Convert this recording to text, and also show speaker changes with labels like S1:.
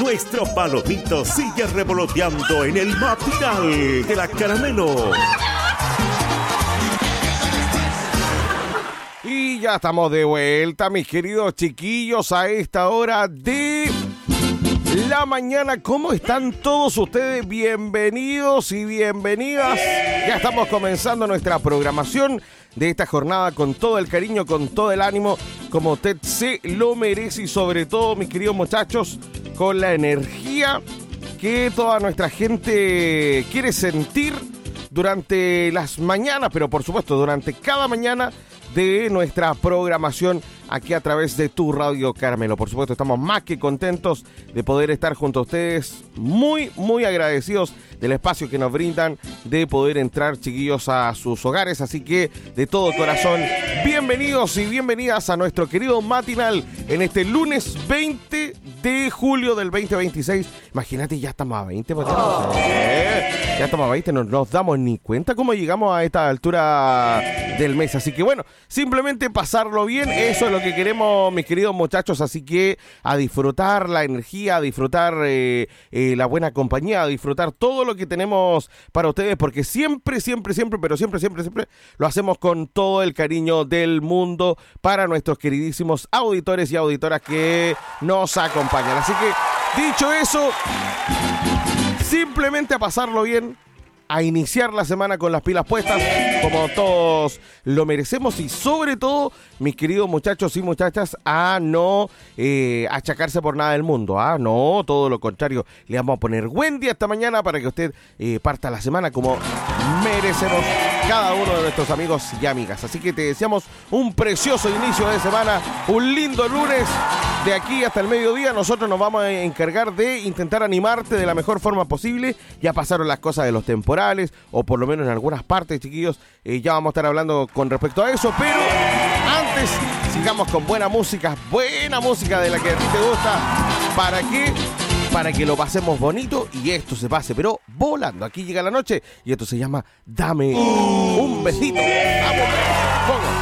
S1: nuestro palomito sigue revoloteando en el matinal de la Caramelo.
S2: Y ya estamos de vuelta, mis queridos chiquillos, a esta hora de la mañana. ¿Cómo están todos ustedes? Bienvenidos y bienvenidas. Ya estamos comenzando nuestra programación de esta jornada con todo el cariño, con todo el ánimo, como usted se lo merece, y sobre todo, mis queridos muchachos, con la energía que toda nuestra gente quiere sentir durante las mañanas, pero por supuesto durante cada mañana de nuestra programación aquí a través de tu Radio Caramelo. Por supuesto, estamos más que contentos de poder estar junto a ustedes, muy agradecidos del espacio que nos brindan, de poder entrar, chiquillos, a sus hogares. Así que, de todo corazón, bienvenidos y bienvenidas a nuestro querido matinal en este lunes 20 de julio del 2026. Imagínate, ya estamos a 20, ya estamos a 20, no nos damos ni cuenta cómo llegamos a esta altura del mes. Así que bueno, simplemente pasarlo bien, eso es lo que queremos, mis queridos muchachos. Así que a disfrutar la energía, a disfrutar la buena compañía, a disfrutar todo lo que tenemos para ustedes, porque siempre lo hacemos con todo el cariño del mundo para nuestros queridísimos auditores y auditoras que nos acompañan. Así que, dicho eso, simplemente a pasarlo bien, a iniciar la semana con las pilas puestas, como todos lo merecemos, y sobre todo, mis queridos muchachos y muchachas, a no achacarse por nada del mundo, no, todo lo contrario, le vamos a poner buen día esta mañana para que usted parta la semana como merecemos cada uno de nuestros amigos y amigas. Así que te deseamos un precioso inicio de semana, un lindo lunes. De aquí hasta el mediodía nosotros nos vamos a encargar de intentar animarte de la mejor forma posible. Ya pasaron las cosas de los temporales, o por lo menos en algunas partes, chiquillos, ya vamos a estar hablando con respecto a eso, pero antes sigamos con buena música de la que a ti te gusta. ¿Para qué? Para que lo pasemos bonito y esto se pase, pero volando. Aquí llega la noche y esto se llama Dame un besito. ¡Vamos! ¡Pongo!